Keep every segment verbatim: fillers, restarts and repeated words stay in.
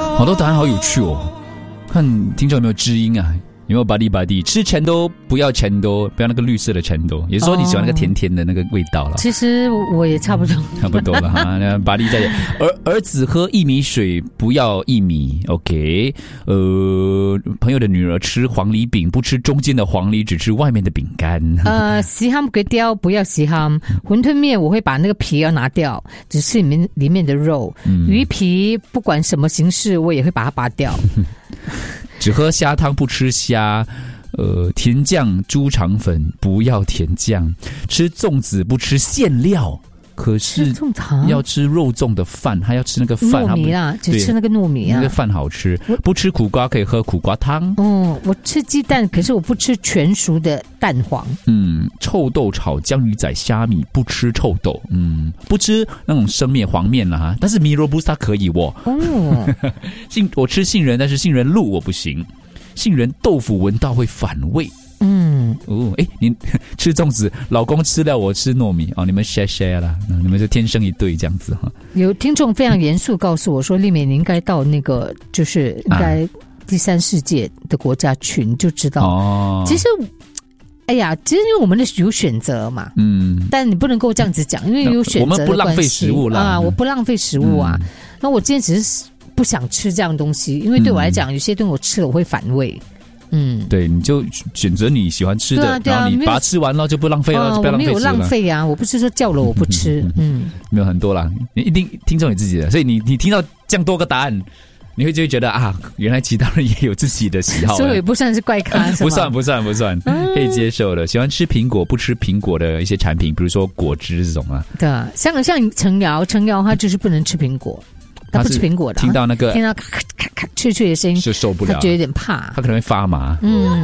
好多答案好有趣哦，看听众有没有知音啊？有没有巴蒂巴蒂？吃钱都不要钱都，不要那个绿色的钱都。也说你喜欢那个甜甜的那个味道了。 其实我也差不多， 差不多了哈。那巴蒂在儿儿子喝薏米水，不要薏米。OK， 呃，朋友的女儿吃黄梨饼，不吃中间的黄梨，只吃外面的饼干。 呃，西ham给掉，不要西ham。馄饨面我会把那个皮要拿掉，只吃里面里面的肉。嗯、鱼皮不管什么形式，我也会把它拔掉。 只喝虾汤不吃虾，呃，甜酱猪肠粉不要甜酱，吃粽子不吃馅料，可是要吃肉粽的饭，还要吃那个饭糯米啊，只吃那个糯米啊， 那个饭好吃。不吃苦瓜可以喝苦瓜汤。 哦，我吃鸡蛋，可是我不吃全熟的蛋黄。 嗯，臭豆炒江鱼仔虾米不吃臭豆，嗯，不吃那种生面黄面啦哈，但是米罗布斯它可以哦。哦，杏我吃杏仁，但是杏仁露我不行，杏仁豆腐闻到会反胃。嗯，哦，哎，你吃粽子，老公吃了，我吃糯米哦，你们 share share 啦，你们就天生一对这样子哈。 有听众非常严肃告诉我说，丽美你应该到那个就是应该第三世界的国家去，你就知道。哦，其实。哎呀，其实因为我们的有选择嘛，嗯，但你不能够这样子讲，因为有选择的关系，我们不浪费食物啦啊，我不浪费食物啊。嗯、那我今天只是不想吃这样东西，因为对我来讲，嗯、有些东西我吃了我会反胃。嗯， 对，你就选择你喜欢吃的，对啊对啊，然后你把它吃完了就不浪费了，哦、就不要浪费食物了。我没有浪费啊，我不是说叫了我不吃，嗯， 没有很多啦，你一定听众有自己的，所以你你听到这样多个答案。你会就会觉得啊，原来其他人也有自己的喜好， 所以也不算是怪咖， 不算不算不算，嗯、可以接受的。喜欢吃苹果不吃苹果的一些产品，比如说果汁这种啊。 对啊，像像陈瑶，陈瑶他就是不能吃苹果，他不吃苹果的， 听到那个听到咔咔咔咔脆脆的声音是受不了， 他觉得有点怕， 他可能会发麻。嗯。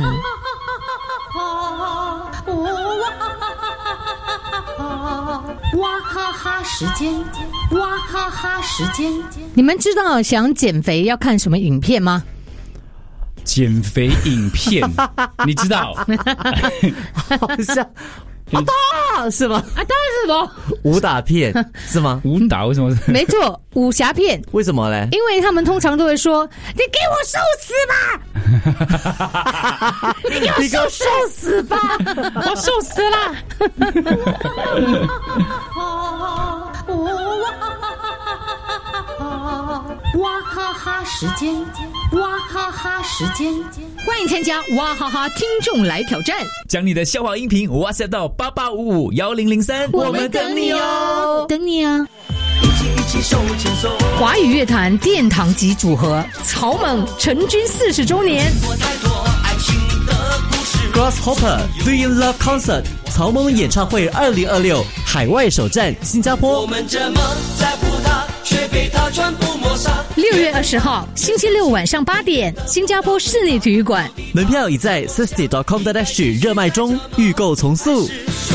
哇哈哈时间，哇哈哈时间。你们知道想减肥要看什么影片吗？ 减肥影片，你知道？ 好像阿大是吗？阿大是什么？ 武打片是吗？ 武打为什么？ 没错，武侠片。 为什么嘞？ 因为他们通常都会说：“你给我受死吧！你给我受受死吧！我受死了！”哇哈哈时间，哇哈哈时间，欢迎参加哇哈哈听众来挑战， 将你的笑话音频 WhatsApp 到八八五五一零零三， 我们等你哦，等你啊！ 一起一起手牵手， 华语乐坛殿堂级组合草蜢成军四十周年。 Grasshopper Three in Love Concert 草蜢演唱会二零二六海外首站新加坡。 我们这么在乎他，却被他全部抹杀。 六月二十号星期六晚上八点，新加坡室内体育馆， 门票已在 sixty dot com dot s g 热卖中，预购从速。